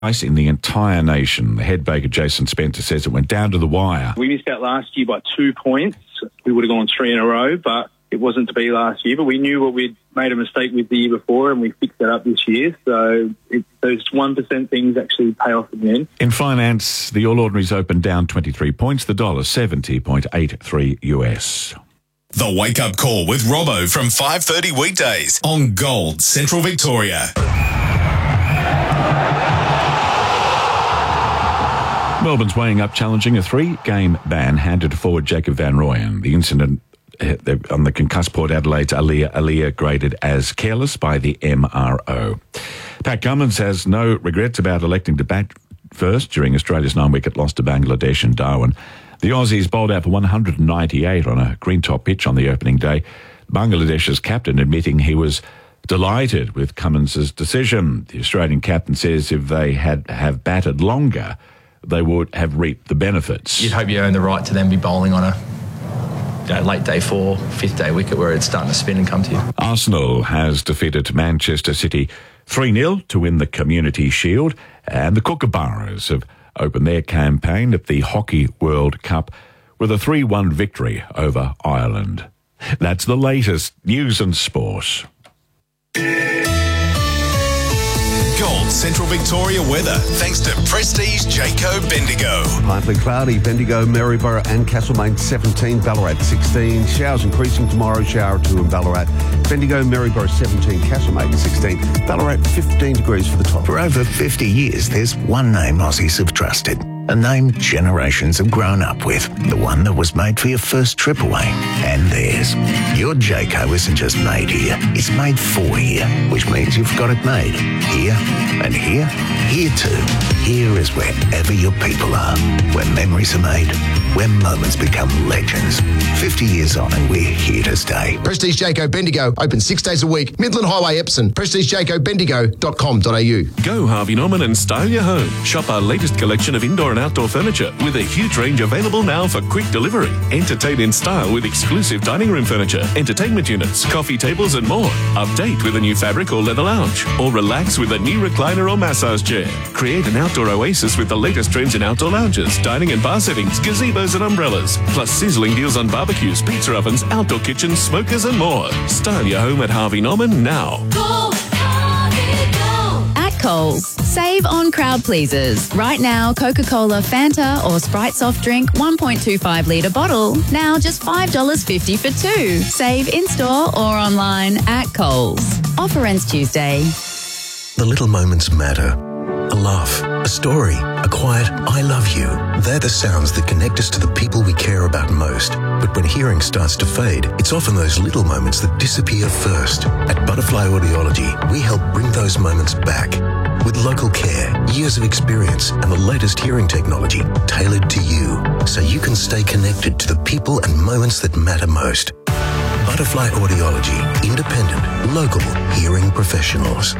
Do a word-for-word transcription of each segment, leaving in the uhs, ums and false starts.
in the entire nation. The head baker, Jason Spencer, says it went down to the wire. We missed out last year by two points. We would have gone three in a row, but it wasn't to be last year. But we knew what we'd made a mistake with the year before, and we fixed that up this year. So it, those one percent things actually pay off in the end. In finance, the All Ordinaries opened down twenty-three points, the dollar seventy point eight three U S. The Wake Up Call with Robbo from five thirty weekdays on Gold Central Victoria. Melbourne's weighing up challenging a three-game ban handed to forward Jacob van Rooyen. The incident on the concussed Port Adelaide's Aliyah Aliyah graded as careless by the M R O. Pat Cummins has no regrets about electing to bat first during Australia's nine-wicket loss to Bangladesh in Darwin. The Aussies bowled out for one hundred ninety-eight on a green-top pitch on the opening day. Bangladesh's captain admitting he was delighted with Cummins' decision. The Australian captain says if they had have batted longer, they would have reaped the benefits. You'd hope you earn the right to then be bowling on a you know, late day four, fifth day wicket where it's starting to spin and come to you. Arsenal has defeated Manchester City three nil to win the Community Shield, and the Kookaburras have opened their campaign at the Hockey World Cup with a three one victory over Ireland. That's the latest news and sport. Gold Central Victoria weather, thanks to Prestige Jayco Bendigo. Partly cloudy, Bendigo, Maryborough and Castlemaine seventeen, Ballarat sixteen. Showers increasing tomorrow, shower or two in Ballarat. Bendigo, Maryborough seventeen, Castlemaine sixteen. Ballarat fifteen degrees for the top. For over fifty years, there's one name Aussies have trusted. A name generations have grown up with. The one that was made for your first trip away. And theirs. Your Jayco isn't just made here. It's made for here. Which means you've got it made. Here and here. Here too. Here is wherever your people are. Where memories are made. Where moments become legends. fifty years on and we're here to stay. Prestige Jayco Bendigo. Open six days a week. Midland Highway, Epsom. prestige jayco bendigo dot com dot a u. Go Harvey Norman and style your home. Shop our latest collection of indoor and outdoor furniture with a huge range available now for quick delivery. Entertain in style with exclusive dining room furniture, entertainment units, coffee tables and more. Update with a new fabric or leather lounge. Or relax with a new recliner or massage chair. Create an outdoor oasis with the latest trends in outdoor lounges, dining and bar settings, gazebos and umbrellas. Plus sizzling deals on barbecues, pizza ovens, outdoor kitchens, smokers and more. Style your home at Harvey Norman now. Go, Harvey, go. At Coles, save on crowd pleasers. Right now, Coca-Cola, Fanta or Sprite soft drink one point two five litre bottle. Now just five dollars fifty for two. Save in-store or online at Coles. Offer ends Tuesday. The little moments matter. A laugh, a story, a quiet I love you. They're the sounds that connect us to the people we care about most. But when hearing starts to fade, it's often those little moments that disappear first. At Butterfly Audiology, we help bring those moments back. With local care, years of experience and the latest hearing technology tailored to you, so you can stay connected to the people and moments that matter most. Butterfly Audiology, independent, local hearing professionals.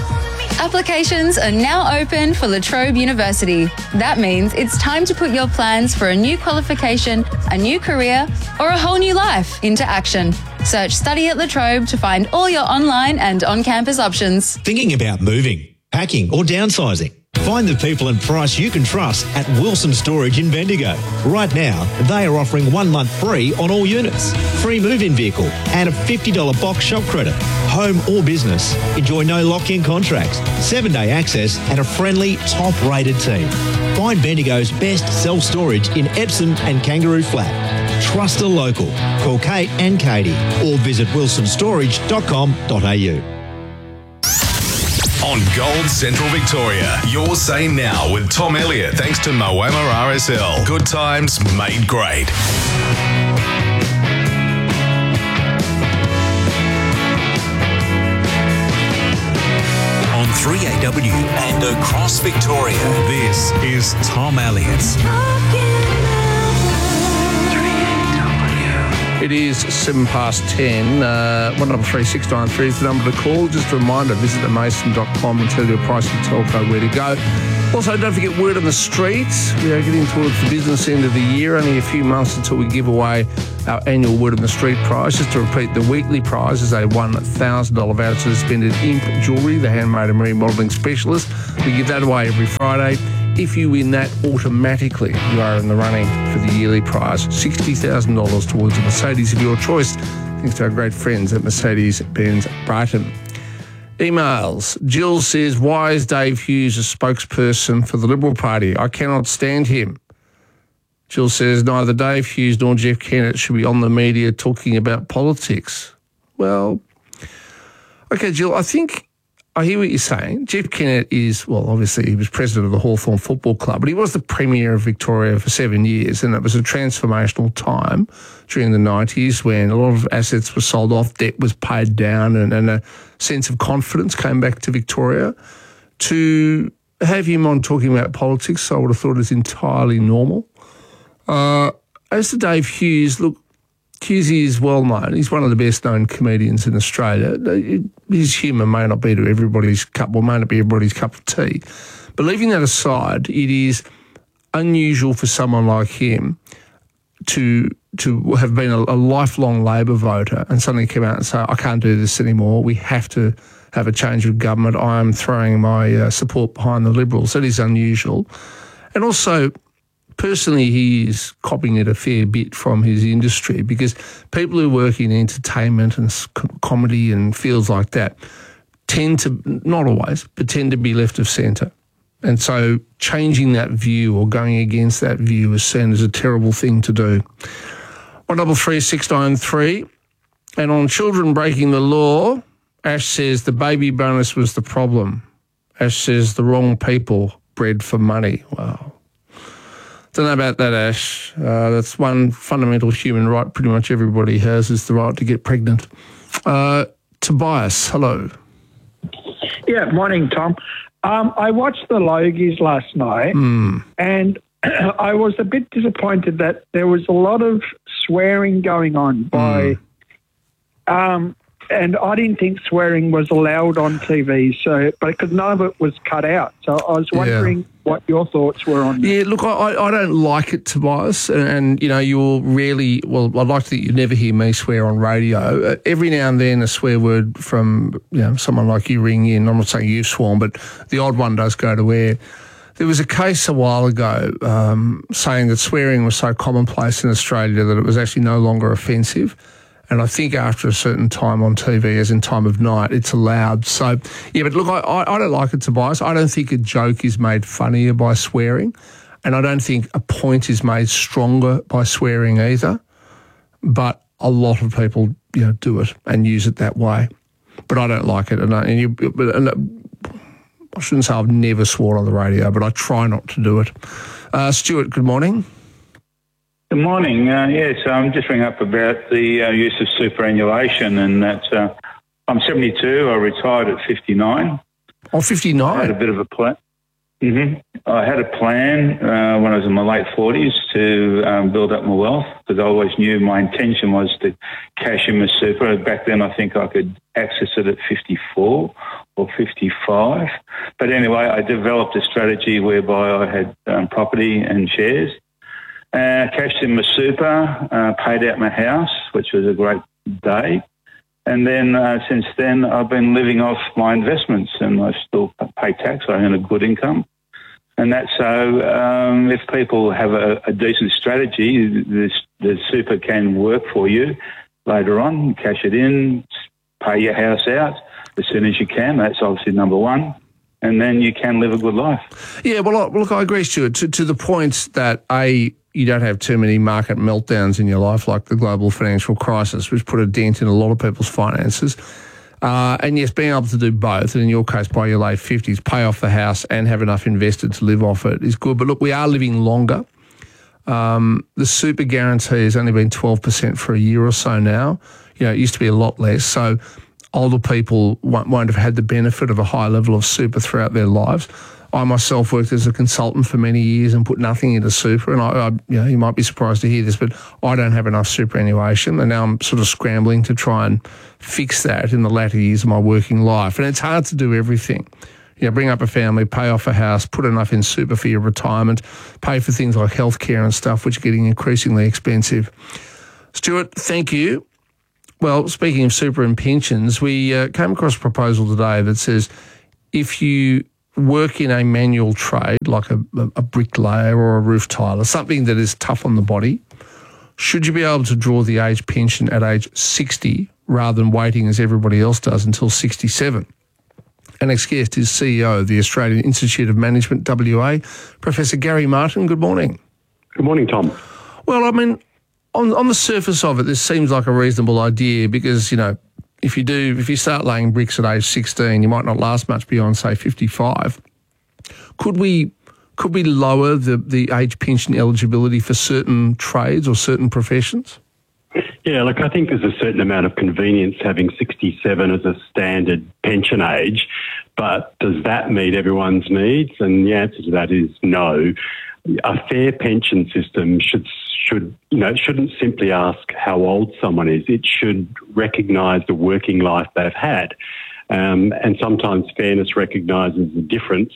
Applications are now open for La Trobe University. That means it's time to put your plans for a new qualification, a new career, or a whole new life into action. Search Study at La Trobe to find all your online and on-campus options. Thinking about moving, packing or downsizing? Find the people and price you can trust at Wilson Storage in Bendigo. Right now, they are offering one month free on all units, free move-in vehicle and a fifty dollars box shop credit. Home or business, enjoy no lock-in contracts, seven-day access and a friendly, top-rated team. Find Bendigo's best self-storage in Epsom and Kangaroo Flat. Trust a local. Call Kate and Katie or visit wilson storage dot com dot a u. On Gold Central Victoria, your say now with Tom Elliott, thanks to Moama R S L. Good times made great. On three A W and across Victoria, this is Tom Elliott's It is seven past ten. Uh, one double three six nine three is the number to call. Just a reminder, visit the mason dot com and tell your price and telco where to go. Also, don't forget Word on the Streets. We are getting towards the business end of the year. Only a few months until we give away our annual Word on the Street prize. Just to repeat, the weekly prize is a one thousand dollars voucher to spend at Imp Jewellery, the handmade and remodelling specialist. We give that away every Friday. If you win that, automatically you are in the running for the yearly prize, sixty thousand dollars towards a Mercedes of your choice, thanks to our great friends at Mercedes-Benz Brighton. Emails. Jill says, why is Dave Hughes a spokesperson for the Liberal Party? I cannot stand him. Jill says, neither Dave Hughes nor Jeff Kennett should be on the media talking about politics. Well, okay, Jill, I think I hear what you're saying. Jeff Kennett is, well, obviously he was president of the Hawthorn Football Club, but he was the Premier of Victoria for seven years, and it was a transformational time during the nineties when a lot of assets were sold off, debt was paid down, and, and a sense of confidence came back to Victoria. To have him on talking about politics, I would have thought is entirely normal. Uh, as to Dave Hughes, look, Hughes is well known. He's one of the best known comedians in Australia. His humour may not be to everybody's cup, or may not be everybody's cup of tea. But leaving that aside, it is unusual for someone like him to to have been a, a lifelong Labor voter and suddenly come out and say, I can't do this anymore. We have to have a change of government. I am throwing my uh, support behind the Liberals. That is unusual. And also, personally, he is copying it a fair bit from his industry, because people who work in entertainment and comedy and fields like that tend to, not always, but tend to be left of centre. And so changing that view or going against that view is seen as a terrible thing to do. one double three six nine three. And on children breaking the law, Ash says the baby bonus was the problem. Ash says the wrong people bred for money. Wow. Don't know about that, Ash. Uh, that's one fundamental human right pretty much everybody has, is the right to get pregnant. Uh, Tobias, hello. Yeah, morning, Tom. Um, I watched the Logies last night, mm. and I was a bit disappointed that there was a lot of swearing going on by... Mm. Um, and I didn't think swearing was allowed on T V, so but because none of it was cut out. So I was wondering... Yeah. what your thoughts were on that. Yeah, look, I, I don't like it, Tobias, and, and, you know, you'll rarely, well, I'd like to think you never hear me swear on radio. Uh, every now and then a swear word from, you know, someone like you ring in. I'm not saying you've sworn, but the odd one does go to air. There was a case a while ago um, saying that swearing was so commonplace in Australia that it was actually no longer offensive. And I think after a certain time on T V, as in time of night, it's allowed. So, yeah, but look, I, I don't like it, Tobias. I don't think a joke is made funnier by swearing. And I don't think a point is made stronger by swearing either. But a lot of people, you know, do it and use it that way. But I don't like it. And, I, and, you, but, and I shouldn't say I've never sworn on the radio, but I try not to do it. Uh, Stuart, good morning. Good morning. Uh, yes, I'm just ringing up about the uh, use of superannuation, and that uh, I'm seventy-two. I retired at fifty-nine. Oh, fifty-nine? I had a bit of a plan. Mm-hmm. I had a plan uh, when I was in my late forties to um, build up my wealth, because I always knew my intention was to cash in my super. Back then, I think I could access it at fifty-four or fifty-five. But anyway, I developed a strategy whereby I had um, property and shares. Uh, cashed in my super, uh, paid out my house, which was a great day. And then uh, since then, I've been living off my investments, and I still pay tax. I earn a good income. And that's so um, if people have a, a decent strategy, this, the super can work for you later on. Cash it in, pay your house out as soon as you can. That's obviously number one. And then you can live a good life. Yeah, well, look, I agree, Stuart, to, to the point that, A, you don't have too many market meltdowns in your life like the global financial crisis, which put a dent in a lot of people's finances. Uh, and yes, being able to do both, and in your case, by your late fifties, pay off the house and have enough invested to live off it is good. But look, we are living longer. Um, the super guarantee has only been twelve percent for a year or so now. You know, it used to be a lot less. So older people won't, won't have had the benefit of a high level of super throughout their lives. I myself worked as a consultant for many years and put nothing into super, and I, I, you know, you might be surprised to hear this, but I don't have enough superannuation, and now I'm sort of scrambling to try and fix that in the latter years of my working life. And it's hard to do everything. you know, bring up a family, pay off a house, put enough in super for your retirement, pay for things like healthcare and stuff, which are getting increasingly expensive. Stuart, thank you. Well, speaking of super and pensions, we uh, came across a proposal today that says if you work in a manual trade, like a, a bricklayer or a roof tiler, something that is tough on the body, should you be able to draw the age pension at age sixty rather than waiting as everybody else does until sixty-seven? Our next guest is C E O of the Australian Institute of Management, W A, Professor Gary Martin. Good morning. Good morning, Tom. Well, I mean, on on the surface of it, this seems like a reasonable idea because, you know, if you do, if you start laying bricks at age sixteen, you might not last much beyond, say, fifty-five. Could we could we lower the, the age pension eligibility for certain trades or certain professions? Yeah, look, I think there's a certain amount of convenience having sixty-seven as a standard pension age, but does that meet everyone's needs? And the answer to that is no. A fair pension system should should you know shouldn't simply ask how old someone is. It should recognise the working life they've had, um, and sometimes fairness recognises the difference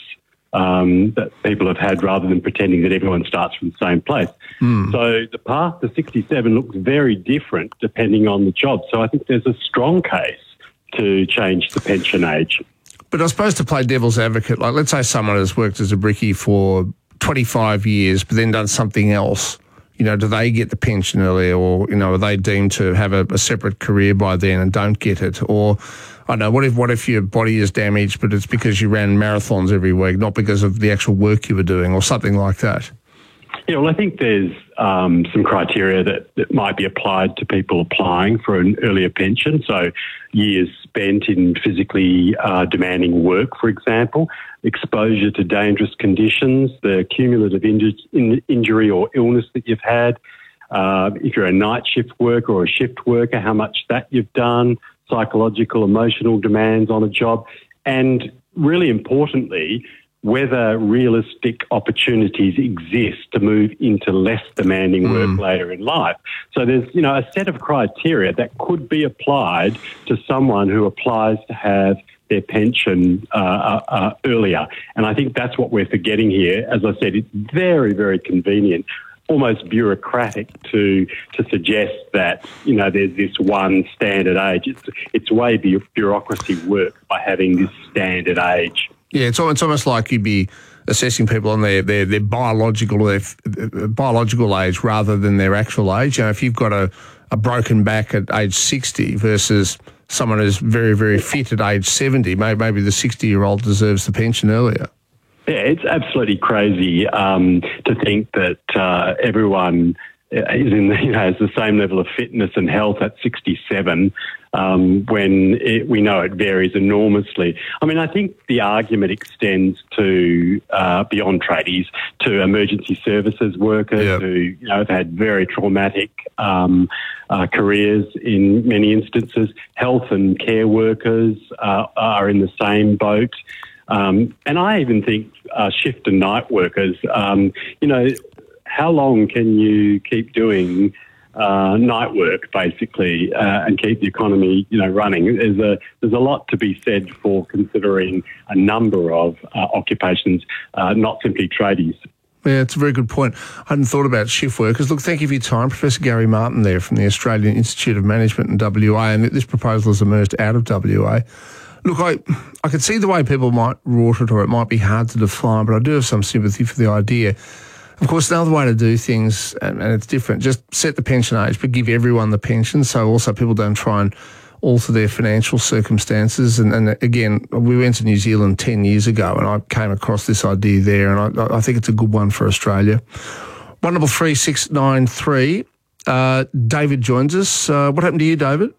um, that people have had, rather than pretending that everyone starts from the same place. Mm. So the path to sixty-seven looks very different depending on the job. So I think there's a strong case to change the pension age. But I suppose, to play devil's advocate, like let's say someone has worked as a brickie for twenty-five years, but then done something else, you know, do they get the pension earlier, or, you know, are they deemed to have a, a separate career by then and don't get it? Or, I don't know, what if what if your body is damaged, but it's because you ran marathons every week, not because of the actual work you were doing, or something like that? Yeah, well, I think there's um, some criteria that, that might be applied to people applying for an earlier pension. So years spent in physically uh, demanding work, for example, exposure to dangerous conditions, the cumulative inju- in- injury or illness that you've had, uh, if you're a night shift worker or a shift worker, how much that you've done, psychological, emotional demands on a job, and really importantly, whether realistic opportunities exist to move into less demanding work mm. later in life. So there's, you know, a set of criteria that could be applied to someone who applies to have their pension uh, uh, uh, earlier. And I think that's what we're forgetting here. As I said, it's very, very convenient, almost bureaucratic to to suggest that, you know, there's this one standard age. It's, it's way bu- bureaucracy work by having this standard age. Yeah, it's, it's almost like you'd be assessing people on their, their, their biological their biological age rather than their actual age. You know, if you've got a, a broken back at age sixty versus someone who's very, very fit at age seventy, maybe, maybe the sixty-year-old deserves the pension earlier. Yeah, it's absolutely crazy um, to think that uh, everyone is in the, you know, has the same level of fitness and health at sixty-seven, um, when it, we know it varies enormously. I mean, I think the argument extends to uh, beyond tradies, to emergency services workers yep. who, you know, have had very traumatic um, uh, careers in many instances. Health and care workers uh, are in the same boat. Um, and I even think uh, shift and night workers, um, you know, how long can you keep doing uh, night work, basically, uh, and keep the economy, you know, running? There's a there's a lot to be said for considering a number of uh, occupations, uh, not simply tradies. Yeah, it's a very good point. I hadn't thought about shift workers. Look, thank you for your time. Professor Gary Martin there from the Australian Institute of Management in W A, and this proposal has emerged out of W A. Look, I I could see the way people might rort it, or it might be hard to define, but I do have some sympathy for the idea. Of course, another way to do things, and, and it's different, just set the pension age, but give everyone the pension, so also people don't try and alter their financial circumstances. And, and again, we went to New Zealand ten years ago, and I came across this idea there, and I, I think it's a good one for Australia. one double three six nine three. Uh, David joins us. Uh, what happened to you, David?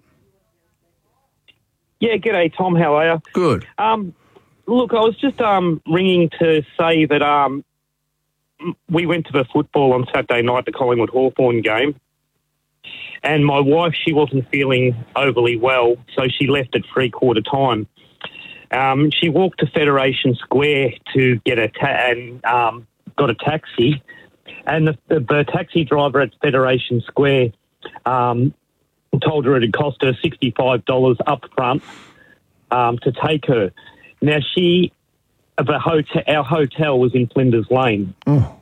Yeah, g'day, Tom. How are you? Good. Um, look, I was just um, ringing to say that um, we went to the football on Saturday night, the Collingwood Hawthorn game, and my wife, she wasn't feeling overly well, so she left at three-quarter time. Um, she walked to Federation Square to get a ta- and um, got a taxi, and the, the, the taxi driver at Federation Square um, told her it had cost her sixty-five dollars up front um, to take her. Now, she the hotel, our hotel was in Flinders Lane. Oh.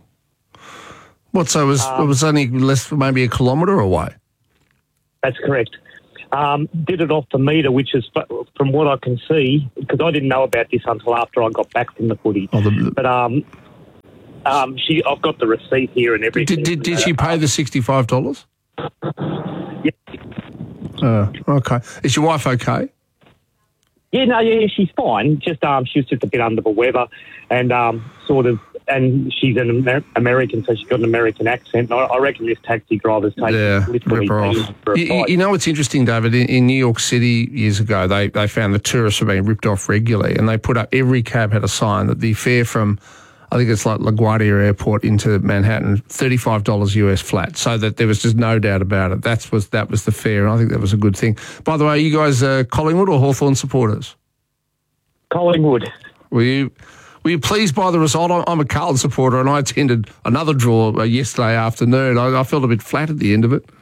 What, so it was, Um, it was only less, maybe a kilometre away? That's correct. Um, did it off the meter, which is, from what I can see, because I didn't know about this until after I got back from the footy. Oh, the, but um, um, she, I've got the receipt here and everything. Did, did, did she pay the sixty-five dollars? Yeah. Uh, okay. Is your wife okay? Yeah, no, yeah, she's fine. Just um, she was just a bit under the weather, and um, sort of, and she's an Amer- American, so she's got an American accent. I, I reckon this taxi driver's taking Yeah, literally rip her off. beating for a You, fight. you know what's interesting, David? In, in New York City years ago, they, they found the tourists were being ripped off regularly, and they put up, every cab had a sign that the fare from, I think it's like LaGuardia Airport into Manhattan, thirty-five dollars U S flat, so that there was just no doubt about it. That's was that was the fare, and I think that was a good thing. By the way, are you guys uh, Collingwood or Hawthorn supporters? Collingwood. Were you were you pleased by the result? I'm, I'm a Carlton supporter, and I attended another draw uh, yesterday afternoon. I, I felt a bit flat at the end of it.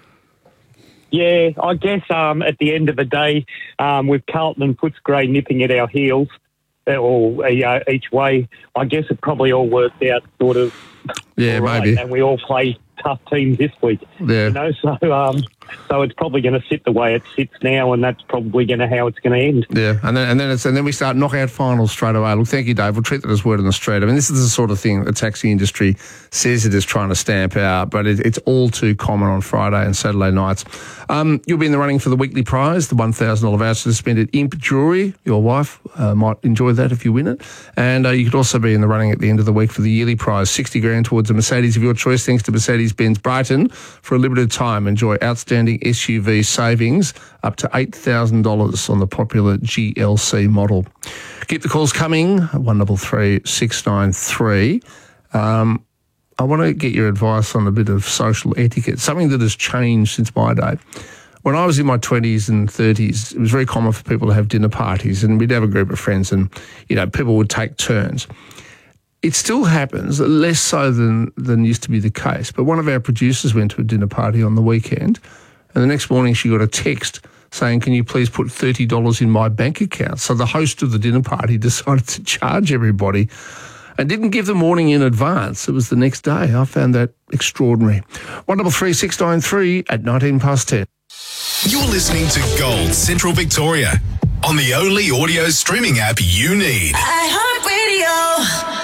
Yeah, I guess um, at the end of the day, um, with Carlton and Footscray nipping at our heels, uh, or uh, each way, I guess it probably all worked out sort of. Yeah, all right, maybe. And we all play tough teams this week. Yeah. You know, so um, so it's probably going to sit the way it sits now, and that's probably going to how it's going to end. Yeah, and then and then it's and then we start knockout finals straight away. Look, thank you, Dave. We'll treat that as word on the street. I mean, this is the sort of thing the taxi industry says it is trying to stamp out, but it, it's all too common on Friday and Saturday nights. Um, you'll be in the running for the weekly prize, the one thousand dollars voucher to spend at Imp Jewelry. Your wife uh, might enjoy that if you win it. And uh, you could also be in the running at the end of the week for the yearly prize, sixty grand towards a Mercedes of your choice, thanks to Mercedes-Benz Brighton. For a limited time, enjoy outstanding S U V savings up to eight thousand dollars on the popular G L C model. Keep the calls coming, one three three, six nine three. Um, I want to get your advice on a bit of social etiquette, something that has changed since my day. When I was in my twenties and thirties, it was very common for people to have dinner parties, and we'd have a group of friends, and, you know, people would take turns. It still happens, less so than, than used to be the case. But one of our producers went to a dinner party on the weekend, and the next morning she got a text saying, can you please put thirty dollars in my bank account? So the host of the dinner party decided to charge everybody and didn't give them warning in advance. It was the next day. I found that extraordinary. one three three, six nine three at nineteen past ten. You're listening to Gold Central Victoria on the only audio streaming app you need. iHeartRadio.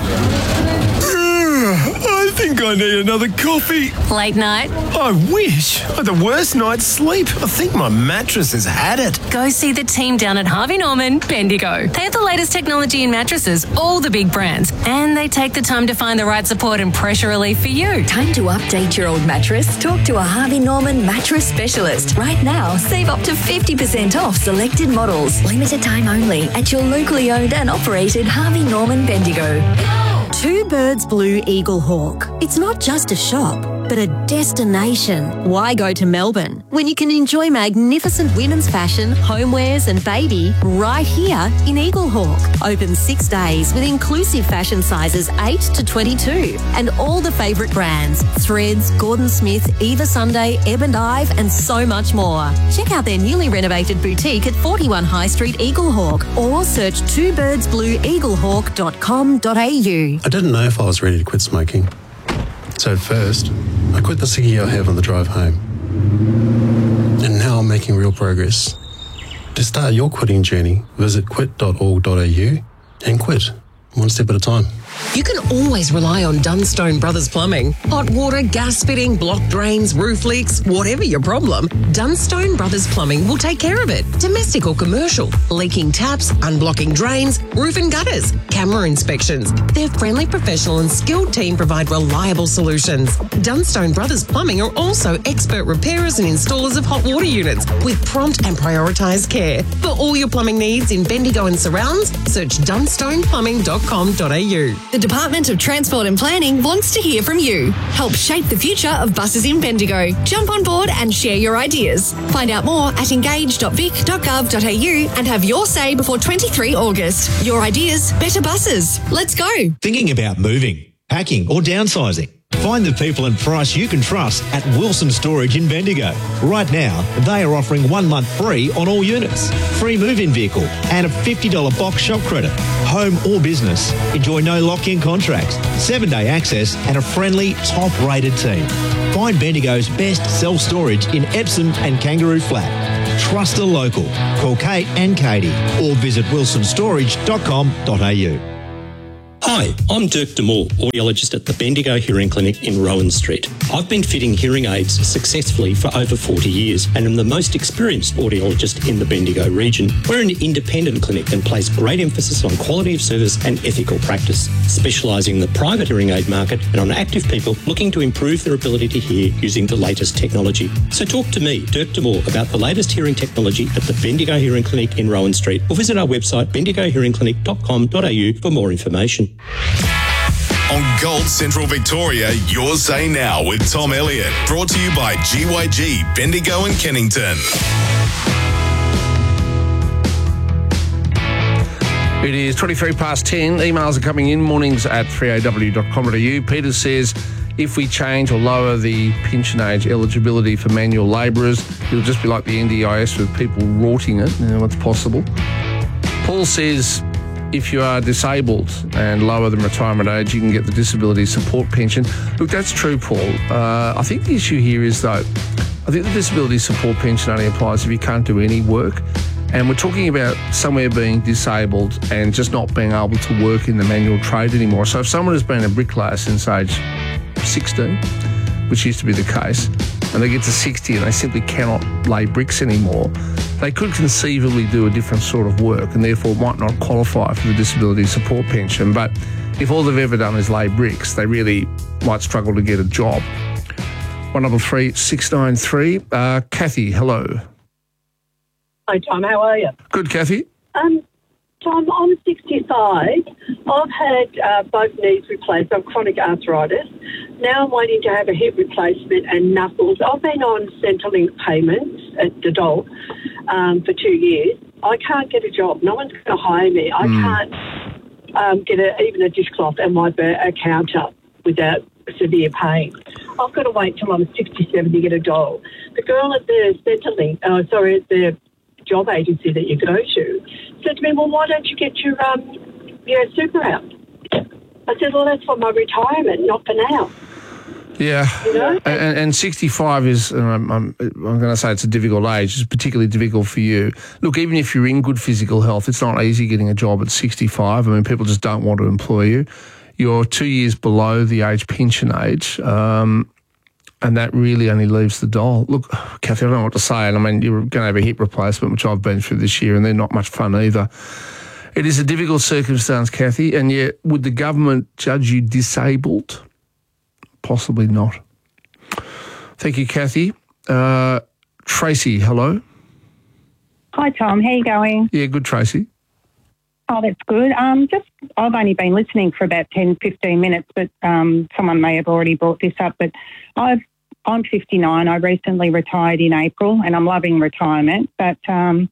I think I need another coffee. Late night? I wish. I had the worst night's sleep. I think my mattress has had it. Go see the team down at Harvey Norman, Bendigo. They have the latest technology in mattresses, all the big brands, and they take the time to find the right support and pressure relief for you. Time to update your old mattress? Talk to a Harvey Norman mattress specialist. Right now, save up to fifty percent off selected models. Limited time only at your locally owned and operated Harvey Norman Bendigo. Two Birds Blue Eagle Hawk. It's not just a shop, but a destination. Why go to Melbourne when you can enjoy magnificent women's fashion, homewares and baby right here in Eagle Hawk? Open six days with inclusive fashion sizes eight to twenty-two and all the favourite brands, Threads, Gordon Smith, Eva Sunday, Ebb and Ive and so much more. Check out their newly renovated boutique at forty-one High Street, Eagle Hawk, or search two birds blue eagle hawk dot com dot a u. I didn't know if I was ready to quit smoking. So at first, I quit the ciggy I have on the drive home. And now I'm making real progress. To start your quitting journey, visit quit dot org dot a u and quit, one step at a time. You can always rely on Dunstone Brothers Plumbing. Hot water, gas fitting, block drains, roof leaks, whatever your problem, Dunstone Brothers Plumbing will take care of it. Domestic or commercial, leaking taps, unblocking drains, roof and gutters, camera inspections. Their friendly, professional and skilled team provide reliable solutions. Dunstone Brothers Plumbing are also expert repairers and installers of hot water units with prompt and prioritised care. For all your plumbing needs in Bendigo and surrounds, search dunstone plumbing dot com dot a u. The Department of Transport and Planning wants to hear from you. Help shape the future of buses in Bendigo. Jump on board and share your ideas. Find out more at engage dot vic dot gov dot a u and have your say before twenty-three August. Your ideas, better buses. Let's go. Thinking about moving, packing or downsizing? Find the people and price you can trust at Wilson Storage in Bendigo. Right now, they are offering one month free on all units, free move-in vehicle and a fifty dollars box shop credit. Home or business, enjoy no lock-in contracts, seven-day access and a friendly, top-rated team. Find Bendigo's best self-storage in Epsom and Kangaroo Flat. Trust the local. Call Kate and Katie or visit wilson storage dot com dot a u. Hi, I'm Dirk Demore, audiologist at the Bendigo Hearing Clinic in Rowan Street. I've been fitting hearing aids successfully for over forty years and am the most experienced audiologist in the Bendigo region. We're an independent clinic and place great emphasis on quality of service and ethical practice, specialising in the private hearing aid market and on active people looking to improve their ability to hear using the latest technology. So talk to me, Dirk Demore, about the latest hearing technology at the Bendigo Hearing Clinic in Rowan Street or visit our website bendigo hearing clinic dot com dot a u for more information. On Gold Central Victoria, Your Say Now with Tom Elliott. Brought to you by G Y G, Bendigo and Kennington. It is twenty-three past ten. Emails are coming in, mornings at three a w dot com dot a u. Peter says, if we change or lower the pension age eligibility for manual labourers, it'll just be like the N D I S with people rorting it. You know, it's possible. Paul says, if you are disabled and lower than retirement age, you can get the disability support pension. Look, that's true, Paul. Uh, I think the issue here is, though, I think the disability support pension only applies if you can't do any work. And we're talking about somewhere being disabled and just not being able to work in the manual trade anymore. So if someone has been a bricklayer since age sixteen, which used to be the case, and they get to sixty and they simply cannot lay bricks anymore, they could conceivably do a different sort of work and therefore might not qualify for the disability support pension. But if all they've ever done is lay bricks, they really might struggle to get a job. one double three six nine three. Uh, Kathy, hello. Hi, Tom. How are you? Good, Kathy. Um, Tom, I'm sixty-five. I've had uh, both knees replaced. I've chronic arthritis. Now I'm waiting to have a hip replacement and knuckles. I've been on Centrelink payments at the Dole um, for two years. I can't get a job. No one's going to hire me. I mm. can't um, get a, even a dishcloth and wipe a, a counter without severe pain. I've got to wait till I'm sixty-seven to get a Dole. The girl at the Centrelink, uh, sorry, at the job agency that you go to, said to me, well, why don't you get your, um, your super out? I said, well, that's for my retirement, not for now. Yeah, you know? and, and sixty-five is, um, I'm, I'm going to say it's a difficult age. It's particularly difficult for you. Look, even if you're in good physical health, it's not easy getting a job at sixty-five. I mean, people just don't want to employ you. You're two years below the age pension age, um, and that really only leaves the dole. Look, Kathy, I don't know what to say. And I mean, you're going to have a hip replacement, which I've been through this year, and they're not much fun either. It is a difficult circumstance, Kathy, and yet would the government judge you disabled? Possibly not. Thank you, Kathy. Uh, Tracy, hello. Hi, Tom. How you going? Yeah, good, Tracy. Oh, that's good. Um, just I've only been listening for about ten, fifteen minutes, but um, someone may have already brought this up. But I've, I'm fifty-nine. I recently retired in April, and I'm loving retirement. But um,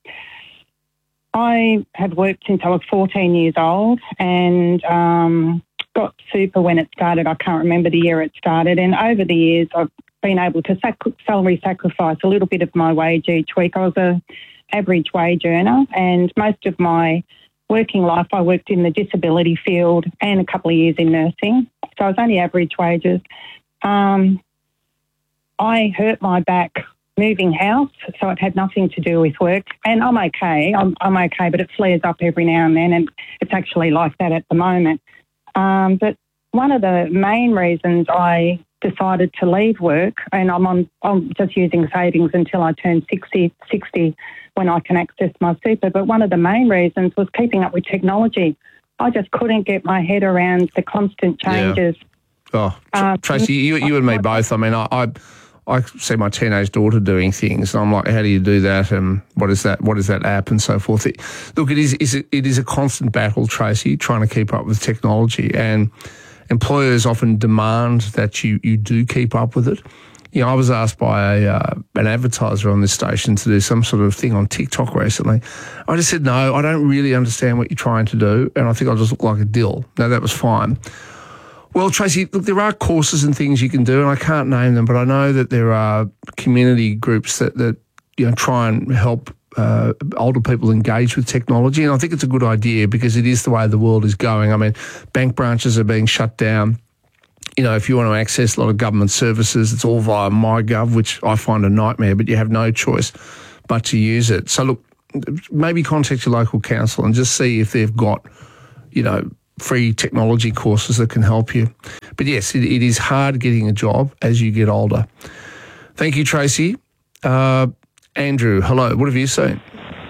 I have worked since I was fourteen years old, and um, got super when it started. I can't remember the year it started. And over the years, I've been able to sac- salary sacrifice a little bit of my wage each week. I was a average wage earner, and most of my working life, I worked in the disability field and a couple of years in nursing. So I was only average wages. Um, I hurt my back moving house, so it had nothing to do with work. And I'm okay. I'm, I'm okay, but it flares up every now and then, and it's actually like that at the moment. Um, but one of the main reasons I decided to leave work, and I'm on, I'm just using savings until I turn sixty, sixty when I can access my super. But one of the main reasons was keeping up with technology. I just couldn't get my head around the constant changes. Yeah. Oh, Tr- um, Tracy, you, you and me both. I mean, I, I I see my teenage daughter doing things, and I'm like, how do you do that? And what is that? What is that app? And so forth. It, look, it is, is it, it is a constant battle, Tracy, trying to keep up with technology, and employers often demand that you you do keep up with it. You know, I was asked by a, uh, an advertiser on this station to do some sort of thing on TikTok recently. I just said, no, I don't really understand what you're trying to do, and I think I'll just look like a dill. Now, that was fine. Well, Tracy, look, there are courses and things you can do, and I can't name them, but I know that there are community groups that, that you know, try and help uh, older people engage with technology, and I think it's a good idea because it is the way the world is going. I mean, bank branches are being shut down. You know, if you want to access a lot of government services, it's all via MyGov, which I find a nightmare, but you have no choice but to use it. So, look, maybe contact your local council and just see if they've got, you know, free technology courses that can help you. But yes, it, it is hard getting a job as you get older. Thank you, Tracy. Uh, Andrew, hello. What have you seen?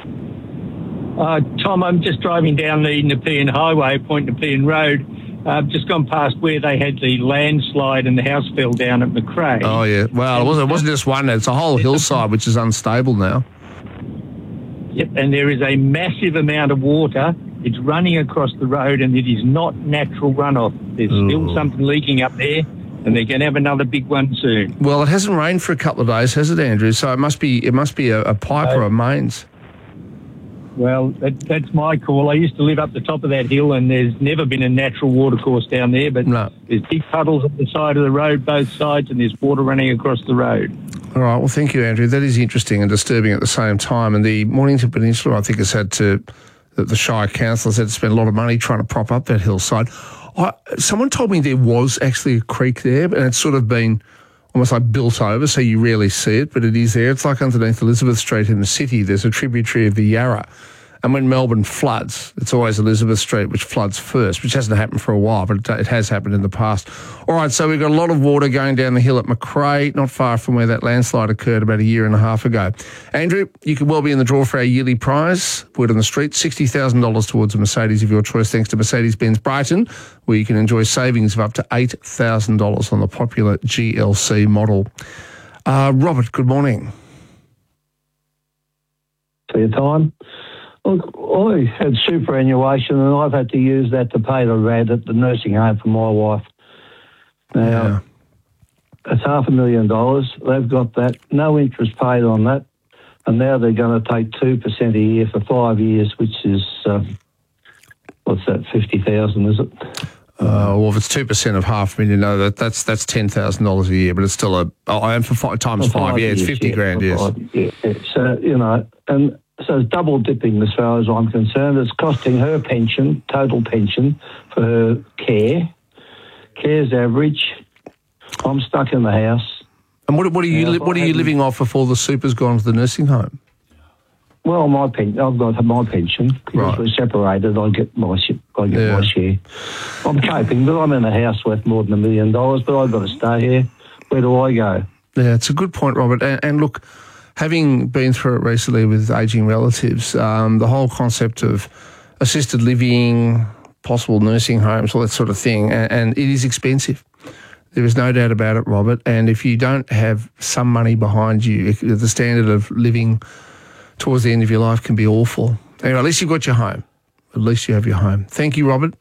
Uh, Tom, I'm just driving down the Nepean Highway, Point Nepean Road. I've just gone past where they had the landslide and the house fell down at Macrae. Oh, yeah. Well, it wasn't, it wasn't just one. It's a whole hillside which is unstable now. Yep, and there is a massive amount of water. It's running across the road, and it is not natural runoff. There's Ooh. still something leaking up there, and they're going to have another big one soon. Well, it hasn't rained for a couple of days, has it, Andrew? So it must be it must be a, a pipe uh, or a mains. Well, that, that's my call. I used to live up the top of that hill, and there's never been a natural watercourse down there, but no. There's big puddles at the side of the road, both sides, and there's water running across the road. All right. Well, thank you, Andrew. That is interesting and disturbing at the same time. And the Mornington Peninsula, I think, has had to, the, the Shire Council has had to spend a lot of money trying to prop up that hillside. I, someone told me there was actually a creek there, and it's sort of been almost like built over, so you rarely see it, but it is there. It's like underneath Elizabeth Street in the city. There's a tributary of the Yarra. And when Melbourne floods, it's always Elizabeth Street which floods first, which hasn't happened for a while, but it has happened in the past. All right, so we've got a lot of water going down the hill at Macrae, not far from where that landslide occurred about a year and a half ago. Andrew, you could well be in the draw for our yearly prize, Word on the Street, sixty thousand dollars towards a Mercedes of your choice, thanks to Mercedes-Benz Brighton, where you can enjoy savings of up to eight thousand dollars on the popular G L C model. Uh, Robert, good morning. For your time. Look, I had superannuation and I've had to use that to pay the rent at the nursing home for my wife. Now, yeah. It's half a million dollars. They've got that, no interest paid on that, and now they're going to take two percent a year for five years, which is, uh, what's that, fifty thousand dollars, is it? Uh, well, if it's two percent of half a million, no, that, that's that's ten thousand dollars a year, but it's still a, oh, I am for five, times for five, five, yeah, years, it's fifty yeah, grand, yes. Five, yeah, yeah. So, you know, and so it's double dipping as far as I'm concerned. It's costing her pension, total pension, for her care. Care's average. I'm stuck in the house. And what, what are you now, what are you living off before the super's gone to the nursing home? Well, my pen, I've got my pension. Because right. we're separated, I get my I get yeah. my share. I'm coping, but I'm in a house worth more than a million dollars, but I've got to stay here. Where do I go? Yeah, it's a good point, Robert. And, and look, having been through it recently with ageing relatives, um, the whole concept of assisted living, possible nursing homes, all that sort of thing, and, and it is expensive. There is no doubt about it, Robert. And if you don't have some money behind you, the standard of living towards the end of your life can be awful. Anyway, at least you've got your home. At least you have your home. Thank you, Robert.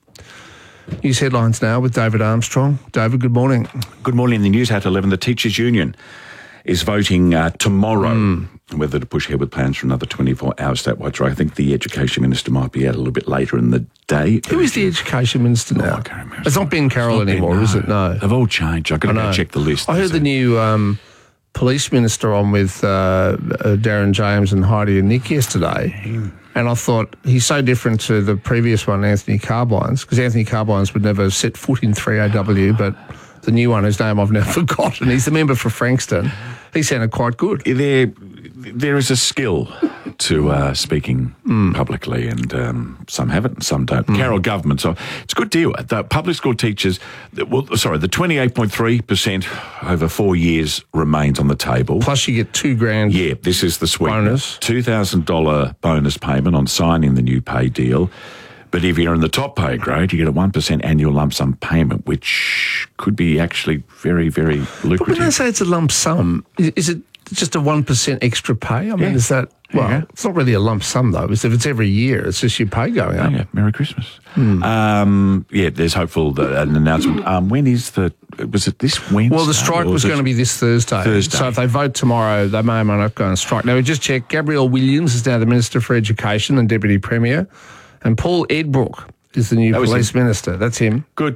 News headlines now with David Armstrong. David, good morning. Good morning. The news at eleven. The Teachers Union is voting uh, tomorrow mm. whether to push ahead with plans for another twenty-four hour statewide strike. I think the Education Minister might be out a little bit later in the day. Who is the Education Minister now? Oh, I can't remember. It's not Ben Carroll not anymore, ben, no. is it? No. They've all changed. I've got to go check the list. I heard the new um, Police Minister on with uh, uh, Darren James and Heidi and Nick yesterday. Mm. And I thought, he's so different to the previous one, Anthony Carbines, because Anthony Carbines would never set foot in three A W, but the new one, whose name I've never forgotten, he's the member for Frankston. He sounded quite good. There, there is a skill to uh, speaking mm. publicly, and um, some have it and some don't. Mm. Carroll government, so it's a good deal. The public school teachers, well, sorry, the twenty-eight point three percent over four years remains on the table. Plus you get two grand Yeah, this is the sweetener. Bonus. two thousand dollars bonus payment on signing the new pay deal. But if you're in the top pay grade, you get a one percent annual lump sum payment, which could be actually very, very lucrative. But when I say it's a lump sum, is, is it just a one percent extra pay? I mean, yeah. is that, well, yeah. it's not really a lump sum, though. If it's every year, it's just your pay going up. Yeah, Merry Christmas. Hmm. Um, yeah, there's hopeful that an announcement. Um, when is the, was it this Wednesday? Well, the strike was going to be this Thursday. Thursday. So if they vote tomorrow, they may or may not go on strike. Now, we just checked, Gabrielle Williams is now the Minister for Education and Deputy Premier, and Paul Edbrook is the new that Police Minister. That's him. Good.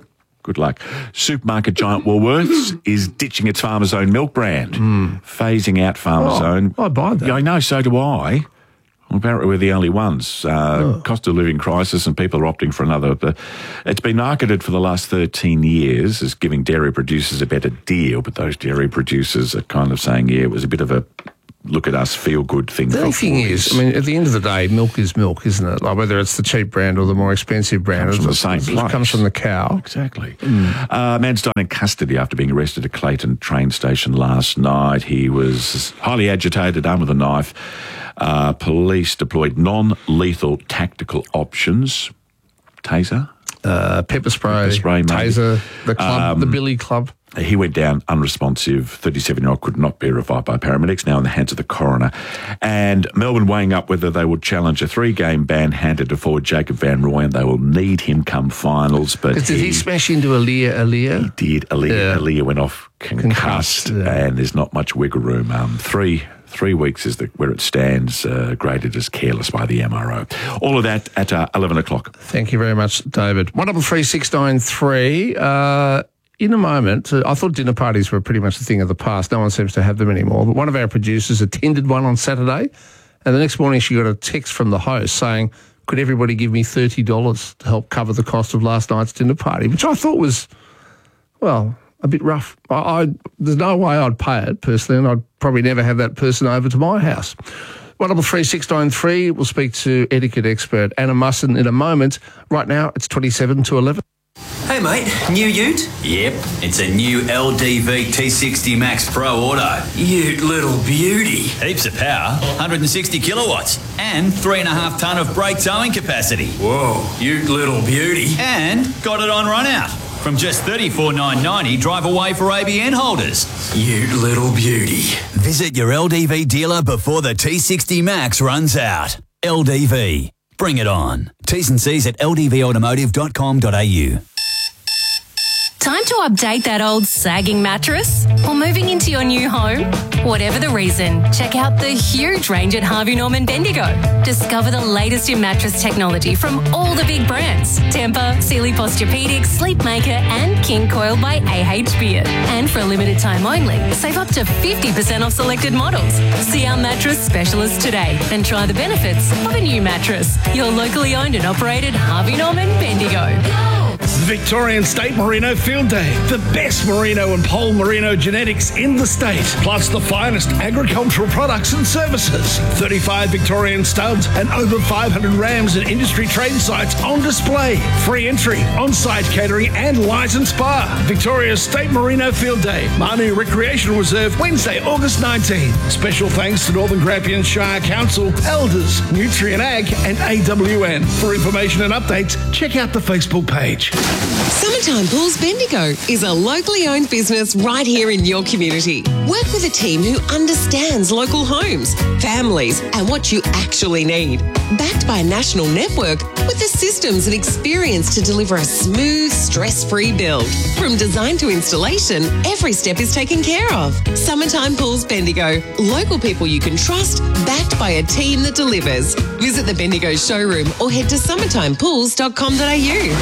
Good luck. Supermarket giant Woolworths is ditching its Farmer's Own milk brand, phasing out Farmer's Oh, Own. I buy that. Yeah, I know, so do I. Well, apparently we're the only ones. Uh, Oh. Cost of living crisis and people are opting for another. But it's been marketed for the last thirteen years as giving dairy producers a better deal, but those dairy producers are kind of saying, yeah, it was a bit of a look at us, feel good thing. The for only thing forties. is, I mean, at the end of the day, milk is milk, isn't it? Like whether it's the cheap brand or the more expensive brand, Comes from it's- the same it's- place. It comes from the cow. Exactly. Uh, man's died in custody after being arrested at Clayton train station last night. He was highly agitated, armed with a knife. Uh, police deployed non-lethal tactical options. Taser? Uh, pepper spray, Pepper spray, maybe. taser, the club, Um, the Billy Club. He went down unresponsive. thirty-seven-year-old could not be revived by paramedics, now in the hands of the coroner. And Melbourne weighing up whether they will challenge a three-game ban handed to forward Jacob Van Rooyen. They will need him come finals. But Did he, smash into Aaliyah? Aaliyah? He did. Aaliyah, Yeah. Aaliyah went off concussed, and there's not much wiggle room. Um, three three weeks is the, where it stands, uh, graded as careless by the M R O. All of that at uh, eleven o'clock. Thank you very much, David. One double three six nine three. Uh, in a moment, uh, I thought dinner parties were pretty much a thing of the past. No one seems to have them anymore. But one of our producers attended one on Saturday, and the next morning she got a text from the host saying, "Could everybody give me thirty dollars to help cover the cost of last night's dinner party?" Which I thought was, well, a bit rough. I, I there's no way I'd pay it personally, and I'd probably never have that person over to my house. One double three six nine three. We'll speak to etiquette expert Anna Musson in a moment. Right now, it's twenty-seven to eleven. Hey mate, new ute? Yep, it's a new L D V T sixty Max Pro Auto. Ute little beauty. Heaps of power, one hundred sixty kilowatts, and three and a half tonne of brake towing capacity. Whoa, ute little beauty. And got it on run out. From just thirty-four thousand nine hundred ninety drive away for A B N holders. Ute little beauty. Visit your L D V dealer before the T sixty Max runs out. L D V. Bring it on. T's and C's at l d v automotive dot com dot a u. Time to update that old sagging mattress? Or moving into your new home? Whatever the reason, check out the huge range at Harvey Norman Bendigo. Discover the latest in mattress technology from all the big brands. Tempur, Sealy Posturepedic, Sleepmaker and King Coil by A H Beard. And for a limited time only, save up to fifty percent off selected models. See our mattress specialist today and try the benefits of a new mattress. Your locally owned and operated Harvey Norman Bendigo. Victorian State Merino Field Day. The best merino and pole merino genetics in the state, plus the finest agricultural products and services. thirty-five Victorian studs and over five hundred rams and industry trade sites on display. Free entry, on-site catering and licensed spa. Victoria's State Merino Field Day. Manu Recreational Reserve, Wednesday, August nineteenth. Special thanks to Northern Grampian Shire Council, Elders, Nutrient Ag and A W N. For information and updates, check out the Facebook page. Summertime Pools Bendigo is a locally owned business right here in your community. Work with a team who understands local homes, families, and what you actually need. Backed by a national network with the systems and experience to deliver a smooth, stress-free build. From design to installation, every step is taken care of. Summertime Pools Bendigo. Local people you can trust, backed by a team that delivers. Visit the Bendigo showroom or head to summertime pools dot com dot a u.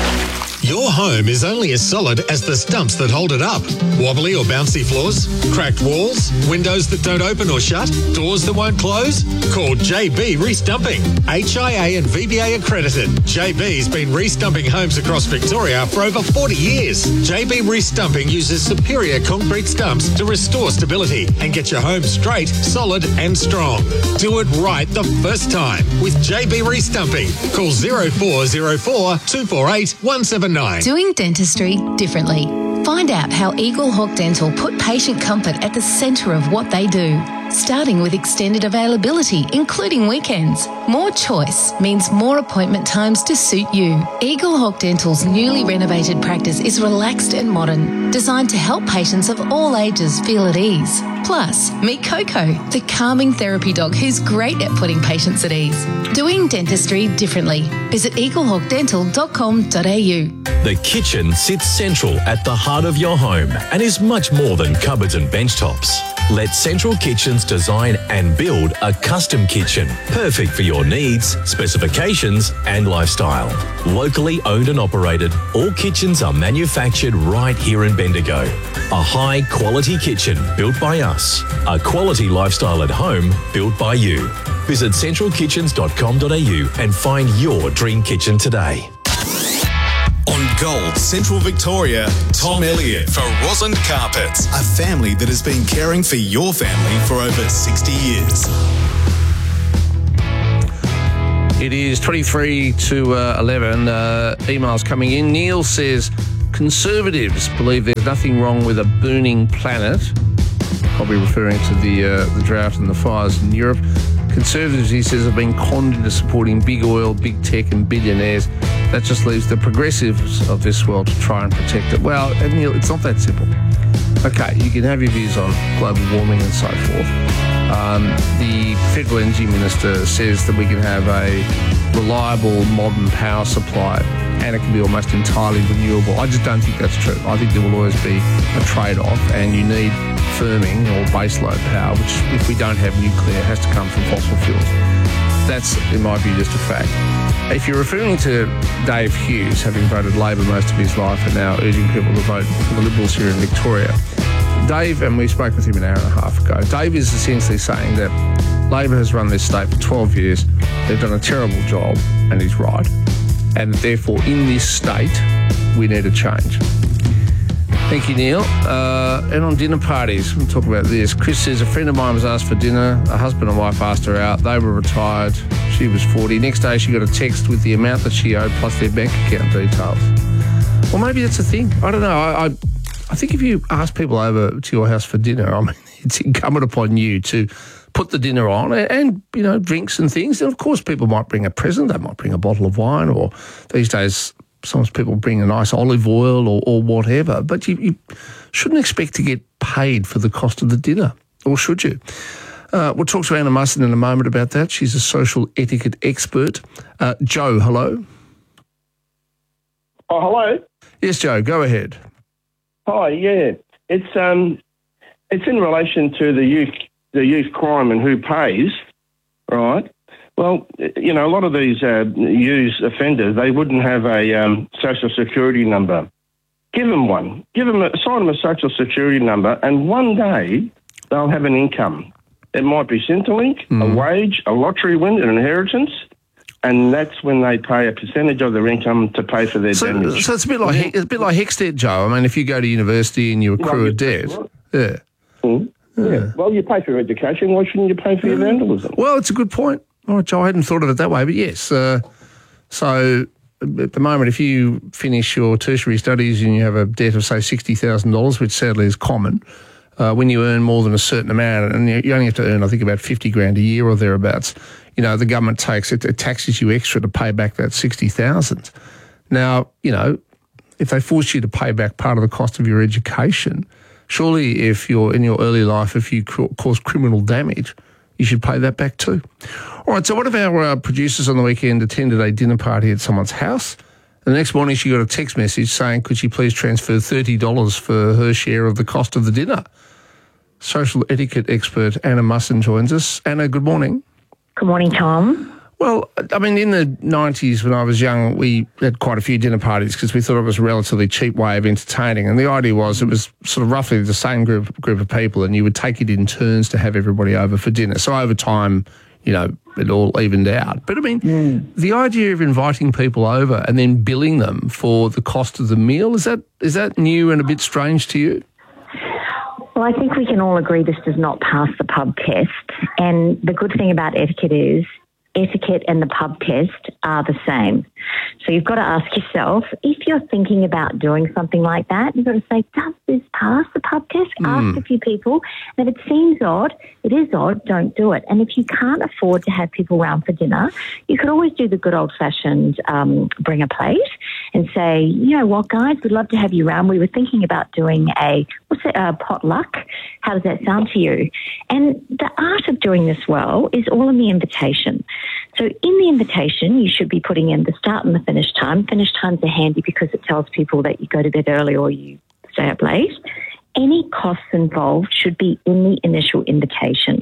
Your home is only as solid as the stumps that hold it up. Wobbly or bouncy floors? Cracked walls? Windows that don't open or shut? Doors that won't close? Call J B Restumping. H I A and V B A accredited. J B's been restumping homes across Victoria for over forty years. J B Restumping uses superior concrete stumps to restore stability and get your home straight, solid and strong. Do it right the first time with J B Restumping. Call zero four zero four, two four eight, one seven nine. Doing dentistry differently. Find out how Eagle Hawk Dental put patient comfort at the centre of what they do. Starting with extended availability, including weekends. More choice means more appointment times to suit you. Eagle Hawk Dental's newly renovated practice is relaxed and modern, designed to help patients of all ages feel at ease. Plus, meet Coco, the calming therapy dog who's great at putting patients at ease. Doing dentistry differently. Visit eagle hawk dental dot com dot a u. The kitchen sits central at the heart of your home and is much more than cupboards and bench tops. Let Central Kitchens design and build a custom kitchen, perfect for your your needs, specifications, and lifestyle. Locally owned and operated, all kitchens are manufactured right here in Bendigo. A high-quality kitchen built by us. A quality lifestyle at home built by you. Visit central kitchens dot com dot a u and find your dream kitchen today. On Gold Central Victoria, Tom Elliott for Rosalind Carpets, a family that has been caring for your family for over sixty years. It is twenty-three to eleven. Uh, emails coming in. Neil says, Conservatives believe there's nothing wrong with a burning planet. Probably referring to the uh, the drought and the fires in Europe. Conservatives, he says, have been conned into supporting big oil, big tech and billionaires. That just leaves the progressives of this world to try and protect it. Well, Neil, it's not that simple. Okay, you can have your views on global warming and so forth. Um, the Federal Energy Minister says that we can have a reliable, modern power supply and it can be almost entirely renewable. I just don't think that's true. I think there will always be a trade-off and you need firming or baseload power, which if we don't have nuclear, has to come from fossil fuels. That's, in my view, just a fact. If you're referring to Dave Hughes, having voted Labor most of his life and now urging people to vote for the Liberals here in Victoria, Dave, and we spoke with him an hour and a half ago, Dave is essentially saying that Labor has run this state for twelve years, they've done a terrible job, and he's right, and therefore in this state we need a change. Thank you, Neil. Uh, and on dinner parties, we'll talk about this. Chris says, a friend of mine was asked for dinner. A husband and wife asked her out. They were retired. She was forty. Next day, she got a text with the amount that she owed plus their bank account details. Well, maybe that's a thing. I don't know. I, I, I think if you ask people over to your house for dinner, I mean, it's incumbent upon you to put the dinner on and, and, you know, drinks and things. And, of course, people might bring a present. They might bring a bottle of wine or these days sometimes people bring a nice olive oil or, or whatever, but you, you shouldn't expect to get paid for the cost of the dinner, or should you? Uh, we'll talk to Anna Musson in a moment about that. She's a social etiquette expert. Uh, Joe, hello. Oh, hello. Yes, Joe, go ahead. Hi, yeah. It's um, it's in relation to the youth, the youth crime and who pays, right? Well, you know, a lot of these uh, youth offenders, they wouldn't have a um, social security number. Give them one. Give them a, assign them a social security number, and one day they'll have an income. It might be Centrelink, mm. a wage, a lottery win, an inheritance, and that's when they pay a percentage of their income to pay for their so, damage. So it's a bit like it's a bit like HECS debt, Joe. I mean, if you go to university and you accrue well, a debt, right. yeah. Mm. yeah, yeah. Well, you pay for your education. Why shouldn't you pay for your vandalism? Well, it's a good point. Oh, Joe, I hadn't thought of it that way, but yes. Uh, so at the moment, if you finish your tertiary studies and you have a debt of, say, sixty thousand dollars, which sadly is common, uh, when you earn more than a certain amount, and you only have to earn, I think, about fifty grand a year or thereabouts, you know, the government takes it, it taxes you extra to pay back that sixty thousand. Now, you know, if they force you to pay back part of the cost of your education, surely if you're in your early life, if you cause criminal damage, you should pay that back too. All right, so one of our uh, producers on the weekend attended a dinner party at someone's house. The next morning she got a text message saying, could she please transfer thirty dollars for her share of the cost of the dinner? Social etiquette expert Anna Musson joins us. Anna, good morning. Good morning, Tom. Well, I mean, in the nineties when I was young, we had quite a few dinner parties because we thought it was a relatively cheap way of entertaining. And the idea was it was sort of roughly the same group group of people and you would take it in turns to have everybody over for dinner. So over time, you know, it all evened out. But I mean, mm. the idea of inviting people over and then billing them for the cost of the meal, is that is that new and a bit strange to you? Well, I think we can all agree this does not pass the pub test. And the good thing about etiquette is etiquette and the pub test are the same. So you've got to ask yourself, if you're thinking about doing something like that, you've got to say, does this pass the pub test? Mm. Ask a few people. And if it seems odd, it is odd, don't do it. And if you can't afford to have people round for dinner, you could always do the good old-fashioned um, bring a plate and say, you know what, guys, we'd love to have you round. We were thinking about doing a, what's it, a potluck. How does that sound to you? And the art of doing this well is all in the invitation. So in the invitation, you should be putting in the start and the finish time. Finish times are handy because it tells people that you go to bed early or you stay up late. Any costs involved should be in the initial invitation.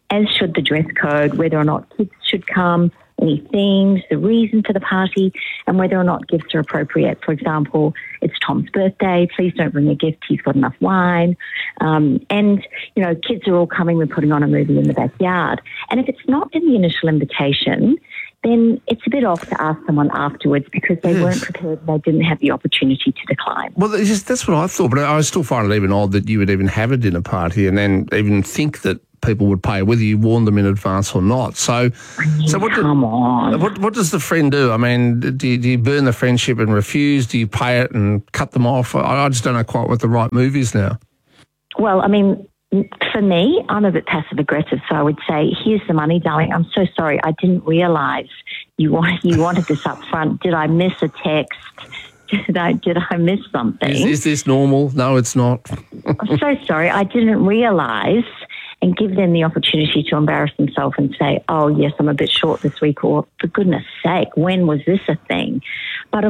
as should the dress code, whether or not kids should come, any themes, the reason for the party, and whether or not gifts are appropriate. For example, it's Tom's birthday, please don't bring a gift, he's got enough wine. Um, and, you know, kids are all coming, we're putting on a movie in the backyard. And if it's not in the initial invitation, then it's a bit off to ask someone afterwards because they Yes. weren't prepared and they didn't have the opportunity to decline. Well, it's just, that's what I thought, but I I still find it even odd that you would even have a dinner party and then even think that people would pay, whether you warned them in advance or not. So, so what, do, come on. what what does the friend do? I mean, do you, do you burn the friendship and refuse? Do you pay it and cut them off? I, I just don't know quite what the right move is now. Well, I mean, for me, I'm a bit passive-aggressive, so I would say, here's the money, darling. I'm so sorry. I didn't realise you wanted, you wanted this up front. Did I miss a text? Did I, did I miss something? Is, is this normal? No, it's not. I'm so sorry. I didn't realise, and give them the opportunity to embarrass themselves and say, oh, yes, I'm a bit short this week, or for goodness sake, when was this a thing? But